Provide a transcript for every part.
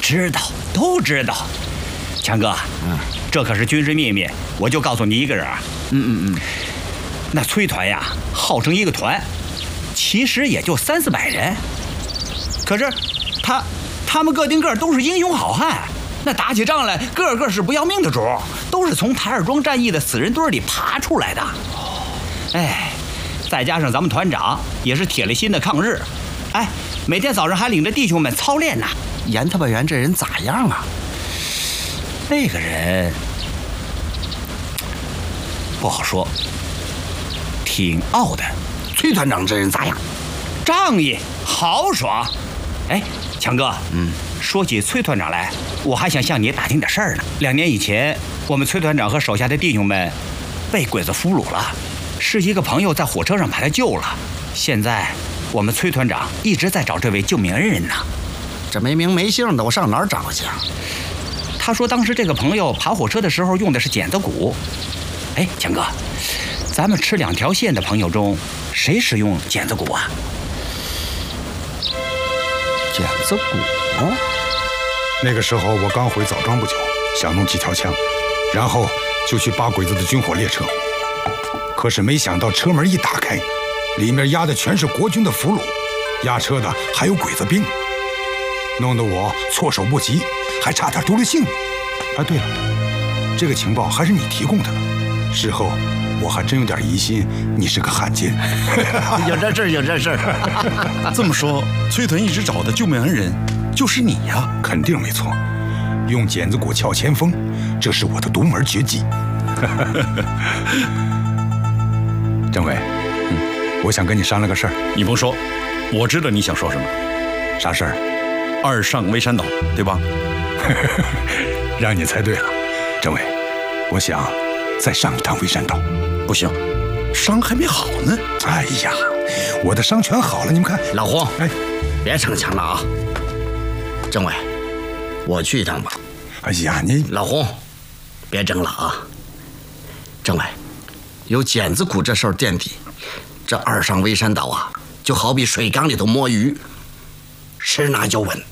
知道，都知道。强哥，这可是军事秘密，我就告诉你一个人啊。那崔团呀，号称一个团，其实也就300-400人，可是他们个顶个都是英雄好汉，那打起仗来个个是不要命的主，都是从台儿庄战役的死人堆里爬出来的。哎，再加上咱们团长也是铁了心的抗日，哎，每天早上还领着弟兄们操练呢。 严特派员这人咋样啊？ 那个人不好说，挺傲的。 崔团长这人咋样？ 仗义豪爽。哎，强哥，说起崔团长来，我还想向你打听点事儿呢。2年以前，我们崔团长和手下的弟兄们被鬼子俘虏了，是一个朋友在火车上把他救了。现在我们崔团长一直在找这位救命恩人呢。 这没名没姓的，我上哪儿找去？ 他说当时这个朋友爬火车的时候用的是剪子骨。哎，强哥，咱们吃2条线的朋友中，谁使用剪子骨啊？ 剪子骨？ 那个时候我刚回枣庄不久，想弄几条枪，然后就去扒鬼子的军火列车。可是没想到车门一打开，里面压的全是国军的俘虏，押车的还有鬼子兵，弄得我措手不及，还差点丢了性命。啊，对了，这个情报还是你提供的。事后我还真有点疑心你是个汉奸。 有这事儿，有这事儿。 这么说，崔团一直找的救命恩人就是你呀？ 肯定没错，用剪子骨撬前锋，这是我的独门绝技。政委，我想跟你商量个事儿。 你甭说，我知道你想说什么。 啥事儿 ？2上微山岛，对吧？ 让你猜对了，政委，我想再上一趟微山岛。 不行，伤还没好呢。 哎呀，我的伤全好了，你们看。 老胡， 哎， 别逞强了啊！政委，我去一趟吧。 哎呀，你老胡，别争了啊！政委，有剪子骨这事儿垫底，这2上微山岛啊，就好比水缸里头摸鱼，十拿就稳。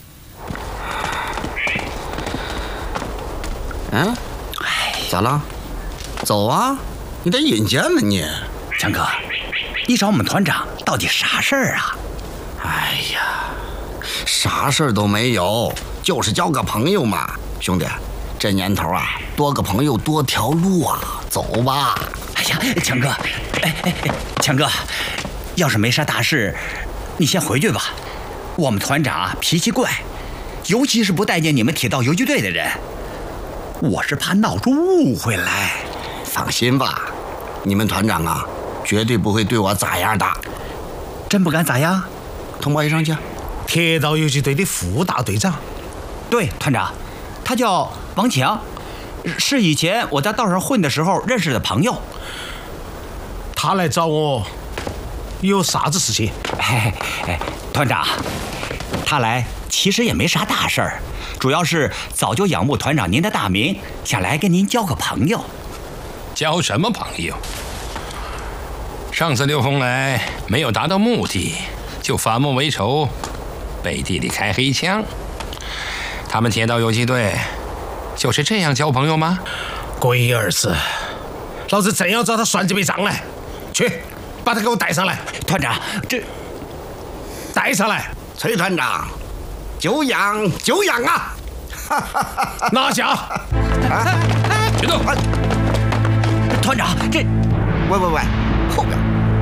咋了？走啊！你得引荐了你。 强哥，你找我们团长到底啥事儿啊？ 哎呀，啥事儿都没有，就是交个朋友嘛。兄弟，这年头啊，多个朋友多条路啊，走吧。 哎呀，强哥，强哥，要是没啥大事，你先回去吧。我们团长啊脾气怪，尤其是不待见你们铁道游击队的人。我是怕闹出误会来。 放心吧，你们团长啊，绝对不会对我咋样的。 真不敢咋样？ 通报一声去。 铁道游击队的副大队长。 对，团长，他叫王强，是以前我在道上混的时候认识的朋友。 他来找我，有啥子事情？ 团长，他来其实也没啥大事儿，主要是早就仰慕团长您的大名，想来跟您交个朋友。 交什么朋友？上次刘洪来没有达到目的，就反目为仇，背地里开黑枪。他们铁道游击队就是这样交朋友吗？ 龟儿子，老子正要找他算这笔账来。去，把他给我带上来。 团长，这带上来。 崔团长，久仰久仰啊！ 拿下！ 别动！ 团长，这…… 喂，后边。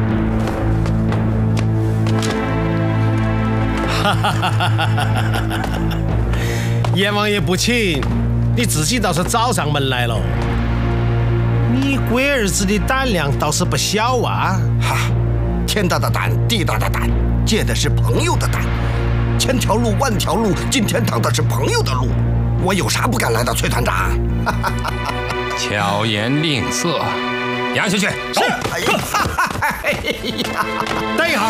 阎王爷不请，你自己倒是找上门来了。你龟儿子的胆量倒是不小啊！ 哈，天大的胆，地大的胆，借的是朋友的胆。千条路万条路，进天堂的是朋友的路。我有啥不敢来的，崔团长？ 巧言令色，押下去。走。 哎呀， 等一下。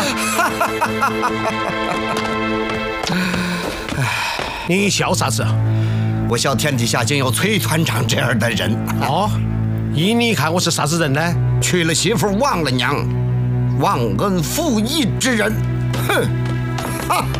你笑啥子？ 我笑天底下竟有崔团长这样的人。 哦，依你看我是啥子人呢？ 娶了媳妇忘了娘，忘恩负义之人。哼！哈。